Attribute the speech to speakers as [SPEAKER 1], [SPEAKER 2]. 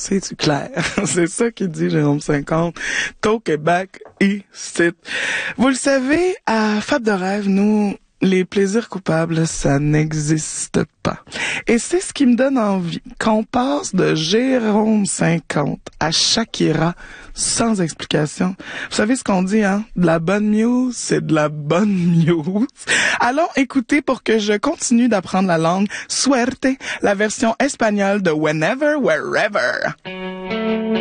[SPEAKER 1] C'est-tu clair? C'est ça qu'il dit Jérôme 50. Au Québec, ici. Vous le savez, à Fab de rêve, nous, les plaisirs coupables, ça n'existe pas. Et c'est ce qui me donne envie qu'on passe de Jérôme 50 à Shakira sans explication. Vous savez ce qu'on dit, hein? De la bonne news, c'est de la bonne news. Allons écouter pour que je continue d'apprendre la langue Suerte, la version espagnole de Whenever, Wherever.